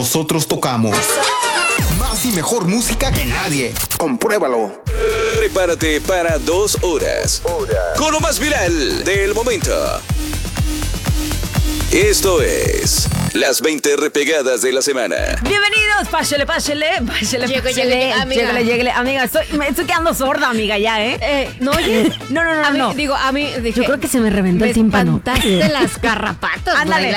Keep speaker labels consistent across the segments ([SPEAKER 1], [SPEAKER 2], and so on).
[SPEAKER 1] nosotros tocamos. Más y mejor música que nadie. Compruébalo.
[SPEAKER 2] Prepárate para 2 horas con lo más viral del momento. Esto es las 20 repegadas de la semana.
[SPEAKER 3] Bienvenidos, pásele,
[SPEAKER 4] Llegue, amiga.
[SPEAKER 3] Llegue, amiga. Me estoy quedando sorda, amiga, ya,
[SPEAKER 4] ¿No oyes?
[SPEAKER 3] No.
[SPEAKER 4] Digo, a mí dije,
[SPEAKER 3] Yo creo que se me reventó el tímpano.
[SPEAKER 4] espantaste las garrapatas.
[SPEAKER 3] Ándale.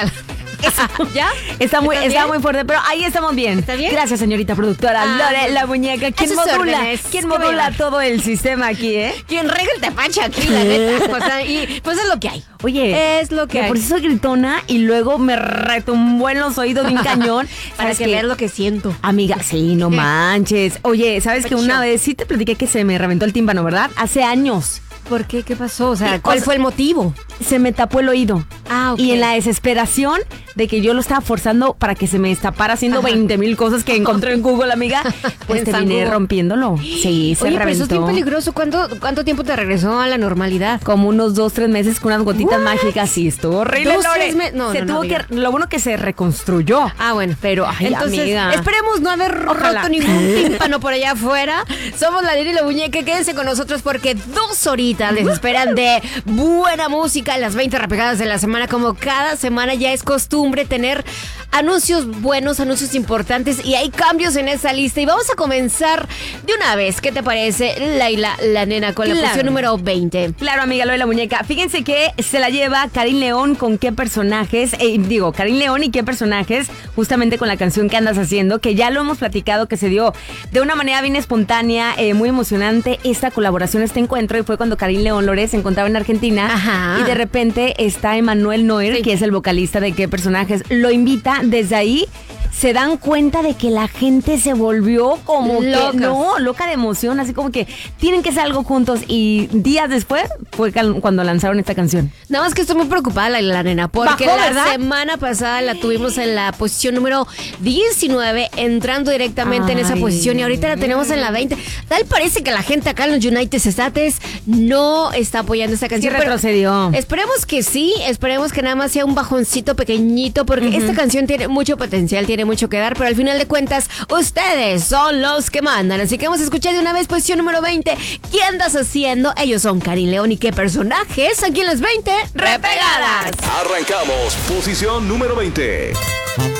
[SPEAKER 4] ¿Ya?
[SPEAKER 3] Está muy fuerte, pero ahí estamos bien.
[SPEAKER 4] ¿Está bien?
[SPEAKER 3] Gracias, señorita productora. Lore, la muñeca. ¿Quién
[SPEAKER 4] sus
[SPEAKER 3] modula?
[SPEAKER 4] órdenes.
[SPEAKER 3] ¿Quién
[SPEAKER 4] ¿Qué
[SPEAKER 3] modula
[SPEAKER 4] me va?
[SPEAKER 3] todo el sistema aquí,
[SPEAKER 4] Quien rega el tepache aquí, la neta. O sea, y pues es lo que hay.
[SPEAKER 3] Oye,
[SPEAKER 4] Es lo que hay.
[SPEAKER 3] por eso soy gritona y luego me retumbó en los oídos bien cañón.
[SPEAKER 4] Para
[SPEAKER 3] ¿Sabes
[SPEAKER 4] que
[SPEAKER 3] qué?
[SPEAKER 4] veas lo que siento.
[SPEAKER 3] Amiga, sí, no manches. Oye, ¿sabes que una vez sí te platiqué que se me reventó el tímpano, verdad? Hace años.
[SPEAKER 4] ¿Por qué? ¿Qué pasó? O sea, ¿cuál fue el motivo?
[SPEAKER 3] Se me tapó el oído.
[SPEAKER 4] Ah, ok.
[SPEAKER 3] Y en la desesperación de que yo lo estaba forzando para que se me destapara haciendo 20,000 cosas que encontré en Google, amiga, pues
[SPEAKER 4] En San
[SPEAKER 3] terminé
[SPEAKER 4] Google.
[SPEAKER 3] rompiéndolo. Sí, se
[SPEAKER 4] Oye, pero eso
[SPEAKER 3] reventó.
[SPEAKER 4] es bien peligroso. ¿Cuánto tiempo te regresó a la normalidad?
[SPEAKER 3] Como unos 2-3 meses con unas gotitas
[SPEAKER 4] What?
[SPEAKER 3] mágicas. Sí, estuvo horrible,
[SPEAKER 4] 2,
[SPEAKER 3] Lore.
[SPEAKER 4] 3 meses. No,
[SPEAKER 3] se
[SPEAKER 4] no,
[SPEAKER 3] tuvo
[SPEAKER 4] amiga.
[SPEAKER 3] que... Lo bueno que se reconstruyó.
[SPEAKER 4] Ah, bueno.
[SPEAKER 3] Pero, ay,
[SPEAKER 4] Entonces,
[SPEAKER 3] amiga.
[SPEAKER 4] esperemos no haber
[SPEAKER 3] Ojalá.
[SPEAKER 4] roto ningún tímpano por allá afuera. Somos la Lili y la Muñeca. Quédense con nosotros porque 2 horitas les esperan de buena música. Las 20 repegadas de la semana. Como cada semana ya es costumbre tener anuncios buenos, anuncios importantes. Y hay cambios en esa lista. Y vamos a comenzar de una vez. ¿Qué te parece, Laila, la nena, con la
[SPEAKER 3] Claro.
[SPEAKER 4] posición número 20?
[SPEAKER 3] Claro, amiga, lo de la muñeca. Fíjense que se la lleva Karin León con qué personajes, Karin León y qué personajes, justamente con la canción que andas haciendo, que ya lo hemos platicado, que se dio de una manera bien espontánea, muy emocionante esta colaboración, este encuentro, y fue cuando Karin León Lore se encontraba en Argentina.
[SPEAKER 4] Ajá.
[SPEAKER 3] Y de repente está Emanuel Noer,
[SPEAKER 4] Sí.
[SPEAKER 3] que es el vocalista de qué personajes, lo invita. Desde ahí se dan cuenta de que la gente se volvió como
[SPEAKER 4] Locas.
[SPEAKER 3] que, no, loca de emoción, así como que tienen que hacer algo juntos. Y días después fue cuando lanzaron esta canción.
[SPEAKER 4] Nada más que estoy muy preocupada, la nena, porque
[SPEAKER 3] Bajó,
[SPEAKER 4] la
[SPEAKER 3] ¿verdad?
[SPEAKER 4] semana pasada la tuvimos en la posición número 19, entrando directamente en esa
[SPEAKER 3] Ay.
[SPEAKER 4] posición, y ahorita la tenemos en la 20. Tal parece que la gente acá en los United States no está apoyando esta canción. pero
[SPEAKER 3] retrocedió.
[SPEAKER 4] Esperemos que sí, esperemos que nada más sea un bajoncito pequeñito, porque esta canción tiene mucho potencial, tiene mucho que dar, pero al final de cuentas, ustedes son los que mandan. Así que vamos a escuchar de una vez posición número 20. ¿Qué andas haciendo? Ellos son Karin León y qué personajes aquí en las 20 repegadas.
[SPEAKER 2] Arrancamos. Posición número 20.